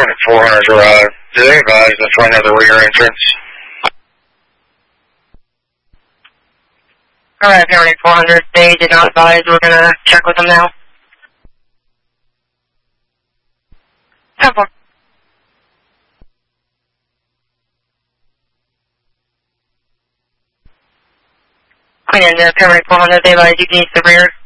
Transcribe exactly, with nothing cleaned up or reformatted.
Permanent four hundred, uh, did they advise the front of the rear entrance? Alright, Permanent four hundred, they did not advise. We're going to check with them now. Temple. I mean, uh, Permanent four hundred, they advise you can use the rear.